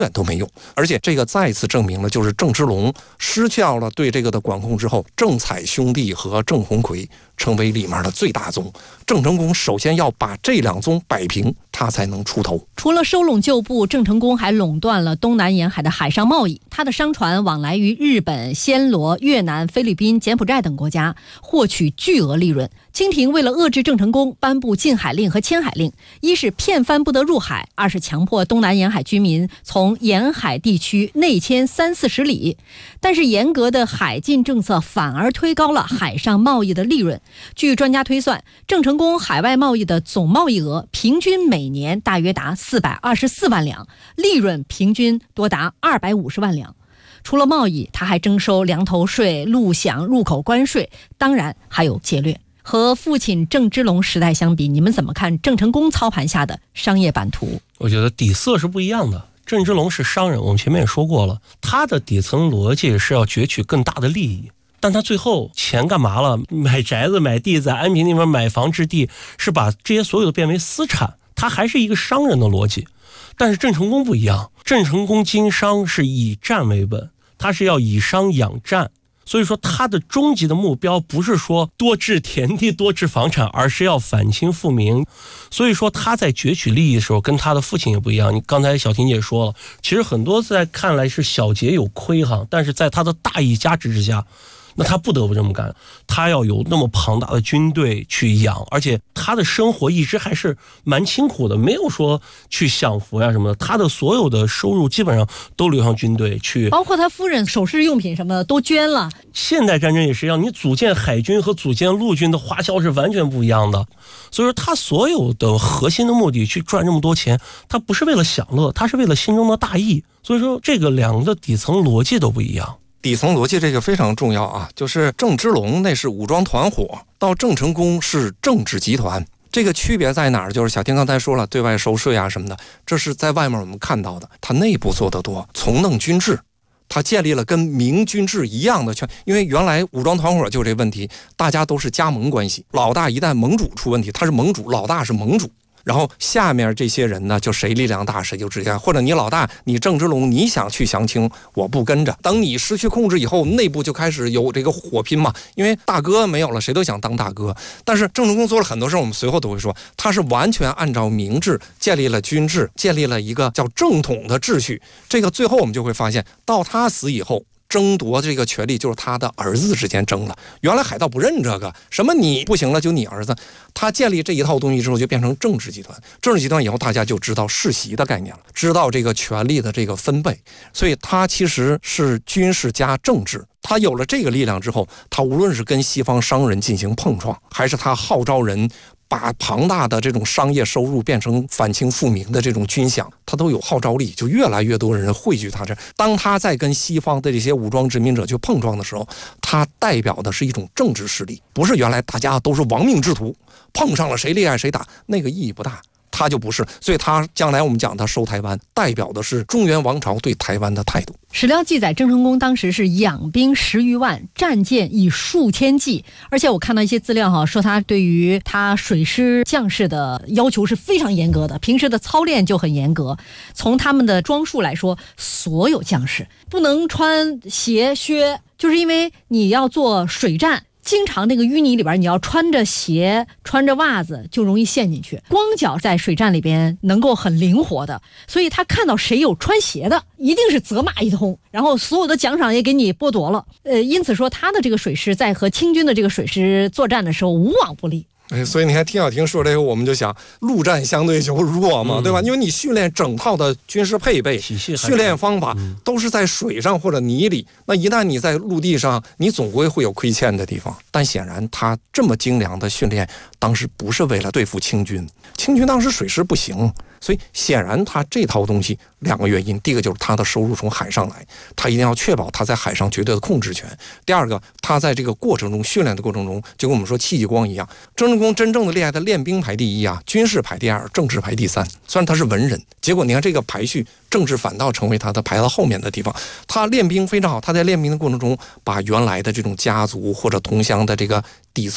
远都没用。而且这个再一次证明了，就是郑芝龙失去了对这个的管控之后，郑彩兄弟和郑鸿逵成为里面的最大宗。郑成功首先要把这两宗摆平，他才能出头。 除了收拢旧部，郑成功还垄断了东南沿海的海上贸易。他的商船往来于日本、暹罗、越南、菲律宾、柬埔寨等国家，获取巨额利润。清廷为了遏制郑成功，颁布禁海令和迁海令，一是骗帆不得入海，二是强迫东南沿海居民从沿海地区内迁30-40里。但是严格的海禁政策反而推高了海上贸易的利润。据专家推算，郑成功海外贸易的总贸易额平均每年大约达424万两，利润平均多达250万两。除了贸易，他还征收粮头税、路饷、入口关税，当然还有劫掠。和父亲郑芝龙时代相比，你们怎么看郑成功操盘下的商业版图？ 我觉得底色是不一样的。郑芝龙是商人，我们前面也说过了，他的底层逻辑是要攫取更大的利益，但他最后钱干嘛了？买宅子、买地，在安平那边买房置地，是把这些所有的变为私产，他还是一个商人的逻辑。但是郑成功不一样，郑成功经商是以战为本，他是要以商养战。所以说他的终极的目标不是说多置田地多置房产，而是要反清复明。所以说他在攫取利益的时候跟他的父亲也不一样。你刚才小婷姐说了，其实很多在看来是小节有亏哈，但是在他的大义加持之下，那他不得不这么干。他要有那么庞大的军队去养，而且他的生活一直还是蛮清苦的，没有说去享福呀什么的。他的所有的收入基本上都流向军队去， 包括他夫人首饰用品什么的都捐了。 现代战争也是一样，你组建海军和组建陆军的花销是完全不一样的。所以说他所有的核心的目的去赚这么多钱，他不是为了享乐，他是为了心中的大义。所以说这个两个底层逻辑都不一样。 底层逻辑这个非常重要啊，就是郑芝龙那是武装团伙，到郑成功是政治集团。这个区别在哪儿？就是小婷刚才说了，对外收税啊什么的，这是在外面我们看到的，他内部做得多，从弄军制，他建立了跟明军制一样的权。因为原来武装团伙就有这问题，大家都是加盟关系，老大一旦盟主出问题，他是盟主，老大是盟主，然后下面这些人呢，就谁力量大谁就直接干，或者你老大你郑芝龙你想去降清，我不跟着。等你失去控制以后，内部就开始有这个火拼嘛，因为大哥没有了，谁都想当大哥。但是郑成功做了很多事，我们随后都会说，他是完全按照明制建立了军制，建立了一个叫正统的秩序。这个最后我们就会发现，到他死以后，争夺这个权力就是他的儿子之间争了。原来海盗不认这个，什么你不行了就你儿子。他建立这一套东西之后，就变成政治集团。政治集团以后，大家就知道世袭的概念了，知道这个权力的这个分配。所以他其实是军事加政治。他有了这个力量之后，他无论是跟西方商人进行碰撞，还是他号召人把庞大的这种商业收入变成反清复明的这种军饷，他都有号召力，就越来越多人汇聚他这。当他在跟西方的这些武装殖民者去碰撞的时候，他代表的是一种政治势力，不是原来大家都是亡命之徒，碰上了谁厉害谁打，那个意义不大。他就不是，所以他将来我们讲他收台湾，代表的是中原王朝对台湾的态度。 史料记载，郑成功当时是养兵10余万，战舰以数千计，而且我看到一些资料说他对于他水师将士的要求是非常严格的，平时的操练就很严格。从他们的装束来说，所有将士不能穿鞋靴，就是因为你要做水战，经常那个淤泥里边，你要穿着鞋穿着袜子就容易陷进去，光脚在水战里边能够很灵活的，所以他看到谁有穿鞋的一定是责骂一通，然后所有的奖赏也给你剥夺了。因此说他的这个水师在和清军的这个水师作战的时候无往不利。 所以你看听小婷说这个，我们就想陆战相对就弱嘛，对吧？因为你训练整套的军事配备、训练方法都是在水上或者泥里，那一旦你在陆地上，你总归会有亏欠的地方。但显然他这么精良的训练，当时不是为了对付清军，清军当时水师不行。所以显然他这套东西2个原因，第一个就是他的收入从海上来，他一定要确保他在海上绝对的控制权。第二个，他在这个过程中训练的过程中，就跟我们说戚继光一样，郑成功真正的厉害，他练兵排第一啊，军事排第2，政治排第3。虽然他是文人，结果你看这个排序，政治反倒成为他的排到后面的地方。他练兵非常好，他在练兵的过程中，把原来的这种家族或者同乡的这个底色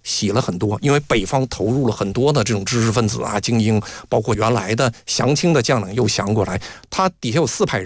洗了很多，因为北方投入了很多的这种知识分子啊、精英，包括原来的降清的将领又降过来，他底下有4派人。